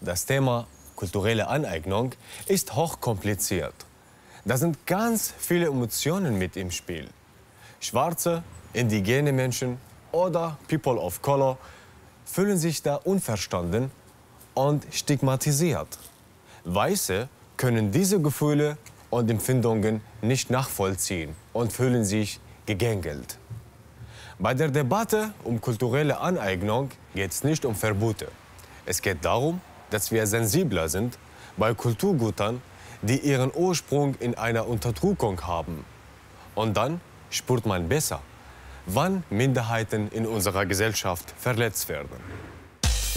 Das Thema kulturelle Aneignung ist hochkompliziert. Da sind ganz viele Emotionen mit im Spiel. Schwarze, indigene Menschen oder People of Color fühlen sich da unverstanden und stigmatisiert. Weiße können diese Gefühle und Empfindungen nicht nachvollziehen und fühlen sich gegängelt. Bei der Debatte um kulturelle Aneignung geht es nicht um Verbote. Es geht darum, dass wir sensibler sind bei Kulturgütern, die ihren Ursprung in einer Unterdrückung haben. Und dann spürt man besser, wann Minderheiten in unserer Gesellschaft verletzt werden.